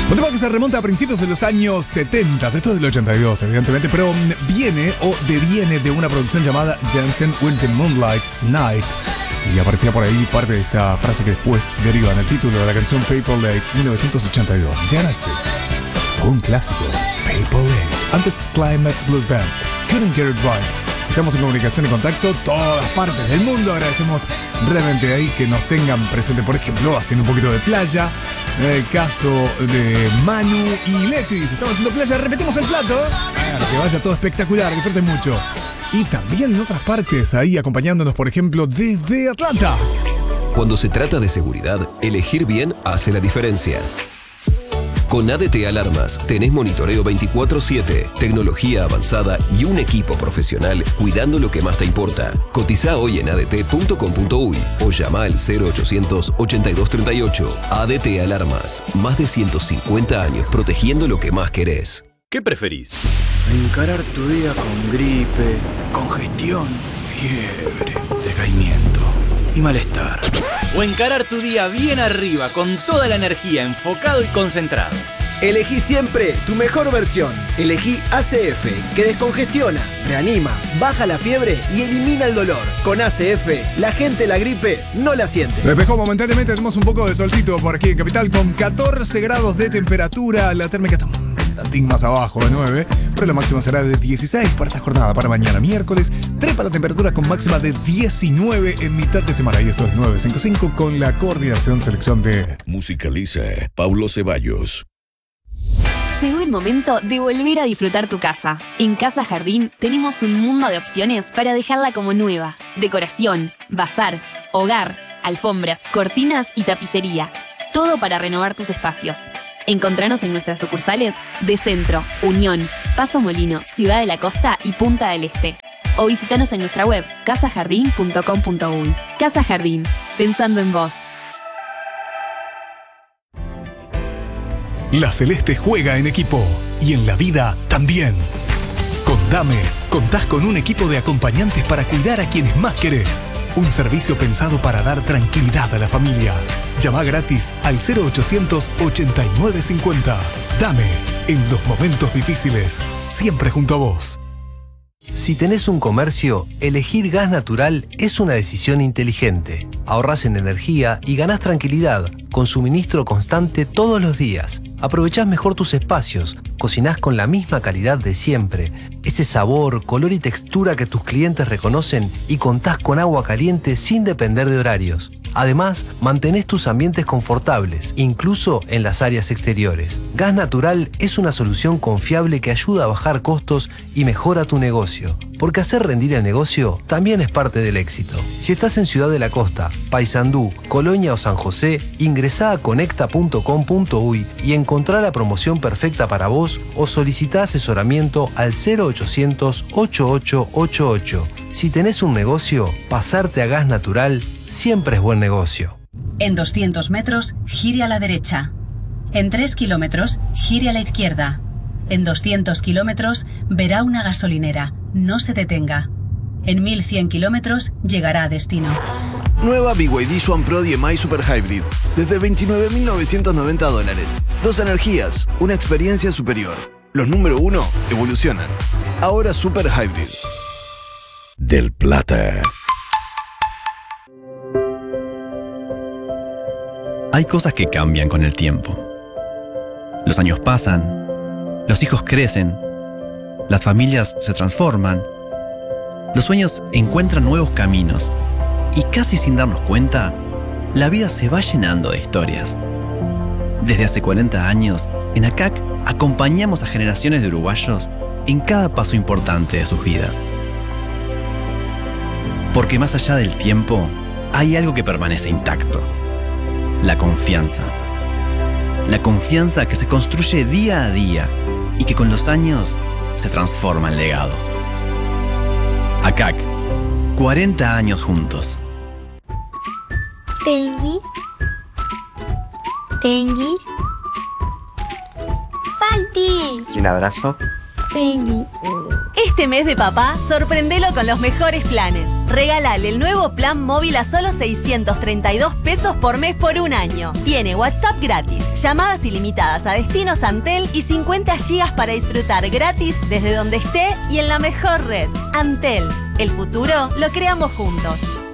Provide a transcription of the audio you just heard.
Un tema que se remonta a principios de los años 70, esto es del 82 evidentemente, pero deviene de una producción llamada Dancing with the Moonlight Night. Y aparecía por ahí parte de esta frase que después deriva en el título de la canción Paper Lake 1982. Genesis, un clásico, Paper Lake. Antes Climax Blues Band, Couldn't Get It Right. Estamos en comunicación y contacto todas partes del mundo. Agradecemos realmente ahí que nos tengan presente, por ejemplo, haciendo un poquito de playa. En el caso de Manu y Leti, si estamos haciendo playa, repetimos el plato. Que vaya todo espectacular, que disfruten mucho. Y también en otras partes, ahí acompañándonos, por ejemplo, desde Atlanta. Cuando se trata de seguridad, elegir bien hace la diferencia. Con ADT Alarmas tenés monitoreo 24/7, tecnología avanzada y un equipo profesional cuidando lo que más te importa. Cotiza hoy en adt.com.uy o llama al 0800 8238. ADT Alarmas, más de 150 años protegiendo lo que más querés. ¿Qué preferís? Encarar tu día con gripe, congestión, fiebre, decaimiento y malestar. ¿O encarar tu día bien arriba, con toda la energía, enfocado y concentrado? Elegí siempre tu mejor versión. Elegí ACF, que descongestiona, reanima, baja la fiebre y elimina el dolor. Con ACF, la gente la gripe no la siente. Despejó momentáneamente, tenemos un poco de solcito por aquí en Capital con 14 grados de temperatura. La térmica está un tantín más abajo de 9, pero la máxima será de 16 para esta jornada, para mañana miércoles. Trepa la temperatura con máxima de 19 en mitad de semana. Y esto es 955 con la coordinación selección de... Musicaliza Pablo Ceballos. Llegó el momento de volver a disfrutar tu casa. En Casa Jardín tenemos un mundo de opciones para dejarla como nueva. Decoración, bazar, hogar, alfombras, cortinas y tapicería. Todo para renovar tus espacios. Encontranos en nuestras sucursales de Centro, Unión, Paso Molino, Ciudad de la Costa y Punta del Este. O visitanos en nuestra web casajardin.com.uy. Casa Jardín, pensando en vos. La Celeste juega en equipo y en la vida también. Con Dame, contás con un equipo de acompañantes para cuidar a quienes más querés. Un servicio pensado para dar tranquilidad a la familia. Llama gratis al 0800 8950. Dame, en los momentos difíciles, siempre junto a vos. Si tenés un comercio, elegir gas natural es una decisión inteligente. Ahorrás en energía y ganás tranquilidad, con suministro constante todos los días. Aprovechás mejor tus espacios, cocinás con la misma calidad de siempre, ese sabor, color y textura que tus clientes reconocen y contás con agua caliente sin depender de horarios. Además, mantenés tus ambientes confortables, incluso en las áreas exteriores. Gas Natural es una solución confiable que ayuda a bajar costos y mejora tu negocio. Porque hacer rendir el negocio también es parte del éxito. Si estás en Ciudad de la Costa, Paysandú, Colonia o San José, ingresá a conecta.com.uy y encontrá la promoción perfecta para vos o solicitá asesoramiento al 0800 8888. Si tenés un negocio, pasarte a Gas Natural siempre es buen negocio. En 200 metros, gire a la derecha. En 3 kilómetros, gire a la izquierda. En 200 kilómetros, verá una gasolinera. No se detenga. En 1100 kilómetros, llegará a destino. Nueva BYD Swan Pro DMI Super Hybrid. Desde $29.990. 2 energías, una experiencia superior. Los número 1 evolucionan. Ahora Super Hybrid. Del Plata. Hay cosas que cambian con el tiempo. Los años pasan, los hijos crecen, las familias se transforman, los sueños encuentran nuevos caminos y casi sin darnos cuenta, la vida se va llenando de historias. Desde hace 40 años, en ACAC acompañamos a generaciones de uruguayos en cada paso importante de sus vidas. Porque más allá del tiempo, hay algo que permanece intacto. La confianza. La confianza que se construye día a día y que con los años se transforma en legado. ACAC, 40 años juntos. Tengui. Tengui. Falti. ¿Y un abrazo? Tengui. Este mes de papá, sorprendelo con los mejores planes. Regálale el nuevo plan móvil a solo 632 pesos por mes por un año. Tiene WhatsApp gratis, llamadas ilimitadas a destinos Antel y 50 gigas para disfrutar gratis desde donde esté y en la mejor red. Antel, el futuro lo creamos juntos.